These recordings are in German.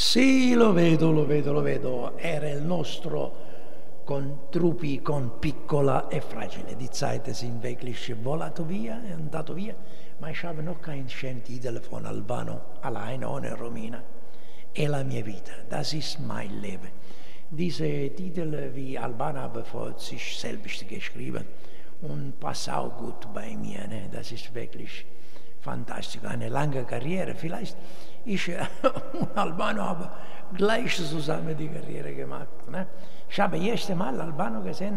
Sì, lo vedo. Era il nostro con Truppi, con Piccola e Fragile. Die Zeiten sind wirklich volato via, è andato via, ma ich habe noch kein sentito von Albano, allein ohne Romina. È la mia vita, das ist mein Leben. Diese Titel, wie Albano habe vor sich selbst geschrieben und passt auch gut bei mir, ne? Das ist wirklich fantastisch, eine lange Karriere. Vielleicht ich und Albano haben gleich zusammen die Karriere gemacht. Ne? Ich habe das erste Mal Albano gesehen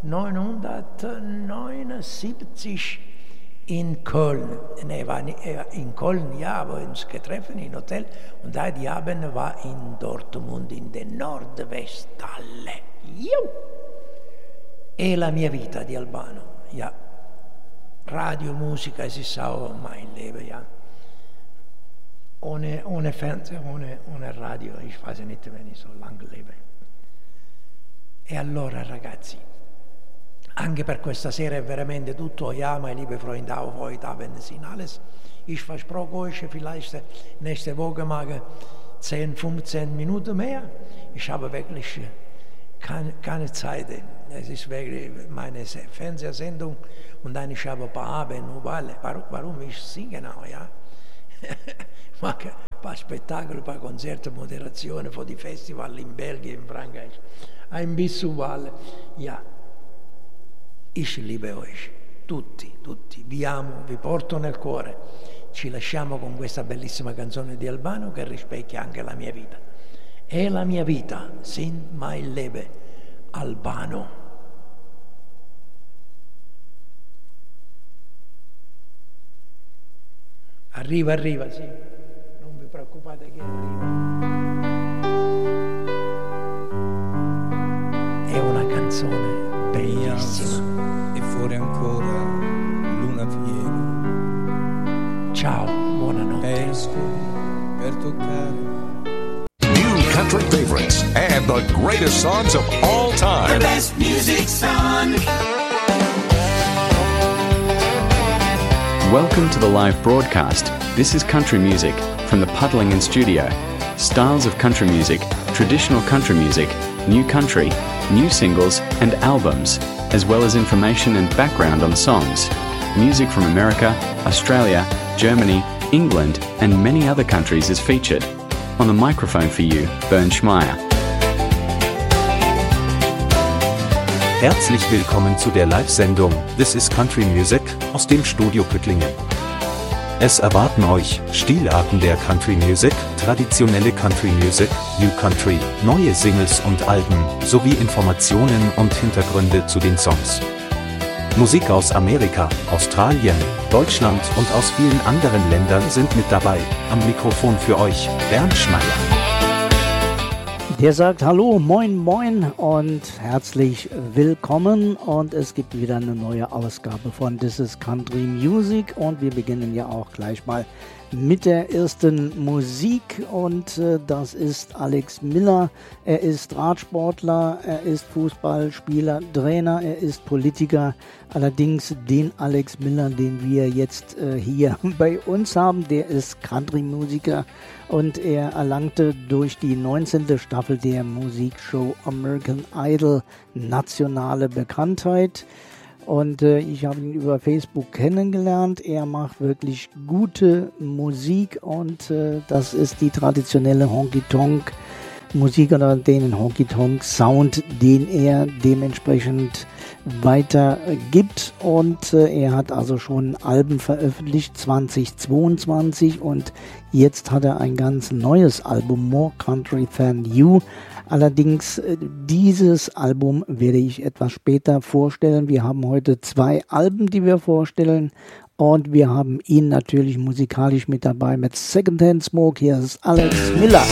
1979 in Köln. Er war in Köln, ja, aber uns getroffen im Hotel. Und da die Abend war in Dortmund in der Nordwesthalle. E la mia vita di Albano, ja. Radio, Musica, es ist auch mein Leben, ja. Ohne Fernseher, ohne Radio, ich weiß nicht, wenn ich so lange lebe. E allora ragazzi, anche per questa sera è veramente tutto, ja, meine liebe Freunde, auch heute Abend sind alles. Ich versproche euch vielleicht nächste Woche mal 10, 15 Minuten mehr. Ich habe wirklich keine Zeit. Es ist wirklich meine Fernsehsendung und dann ich habe ein paar Abende, warum ich singe auch, ja. Mache ein paar Spettacoli, ein paar Konzerte, Moderazione für die Festival in Belgien, in Frankreich, ein bisschen überall. Ja, ich liebe euch, tutti, vi amo, vi porto nel cuore. Ci lasciamo con questa bellissima canzone di Albano che rispecchia anche la mia vita. E la mia vita, sind mein Leben, Albano. Arriva, sì, non vi preoccupate che arriva. È una canzone bellissima. E fuori ancora luna piena. Ciao, buonanotte. Esco per toccare. New country favorites and the greatest songs of all time. The best music's on. Welcome to the live broadcast. This is country music from the Puddlingen studio. Styles of country music, traditional country music, new country, new singles and albums, as well as information and background on songs. Music from America, Australia, Germany, England and many other countries is featured. On the microphone for you, Bernd Schmeier. Herzlich willkommen zu der Live-Sendung This is Country Music aus dem Studio Püttlingen. Es erwarten euch Stilarten der Country Music, traditionelle Country Music, New Country, neue Singles und Alben, sowie Informationen und Hintergründe zu den Songs. Musik aus Amerika, Australien, Deutschland und aus vielen anderen Ländern sind mit dabei. Am Mikrofon für euch, Bernd Schmeier. Der sagt Hallo, moin und herzlich willkommen und es gibt wieder eine neue Ausgabe von This is Country Music und wir beginnen ja auch gleich mal mit der ersten Musik und das ist Alex Miller. Er ist Radsportler, er ist Fußballspieler, Trainer, er ist Politiker. Allerdings den Alex Miller, den wir jetzt hier bei uns haben, der ist Country-Musiker und er erlangte durch die 19. Staffel der Musikshow American Idol nationale Bekanntheit. Und ich habe ihn über Facebook kennengelernt. Er macht wirklich gute Musik und das ist die traditionelle Honky-Tonk-Musik oder den Honky-Tonk-Sound, den er dementsprechend weitergibt. Und er hat also schon Alben veröffentlicht 2022 und jetzt hat er ein ganz neues Album, More Country Than You. Allerdings, dieses Album werde ich etwas später vorstellen. Wir haben heute 2 Alben, die wir vorstellen. Und wir haben ihn natürlich musikalisch mit dabei mit Secondhand Smoke. Hier ist Alex Miller.